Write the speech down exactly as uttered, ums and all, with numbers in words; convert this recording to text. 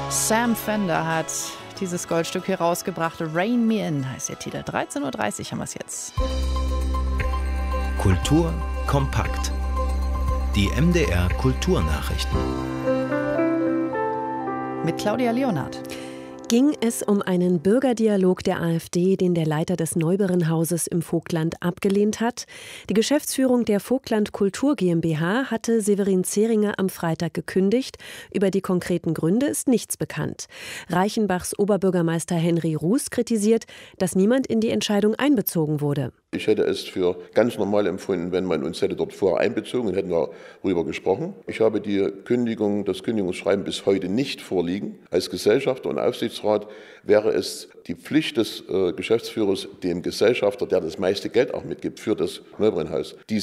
Sam Fender hat dieses Goldstück hier rausgebracht. Rain Me In heißt der Titel. dreizehn Uhr dreißig haben wir es jetzt. Kultur kompakt. Die M D R Kulturnachrichten. Mit Claudia Leonhardt. Ging es um einen Bürgerdialog der AfD, den der Leiter des Neuberrenhauses im Vogtland abgelehnt hat? Die Geschäftsführung der Vogtland Kultur GmbH hatte Severin Zeringer am Freitag gekündigt. Über die konkreten Gründe ist nichts bekannt. Reichenbachs Oberbürgermeister Henry Ruß kritisiert, dass niemand in die Entscheidung einbezogen wurde. Ich hätte es für ganz normal empfunden, wenn man uns hätte dort vorher einbezogen und hätten wir darüber gesprochen. Ich habe die Kündigung, das Kündigungsschreiben bis heute nicht vorliegen. Als Gesellschafter und Aufsichtsrat wäre es die Pflicht des äh, Geschäftsführers, dem Gesellschafter, der das meiste Geld auch mitgibt für das Neuberrenhaus, dies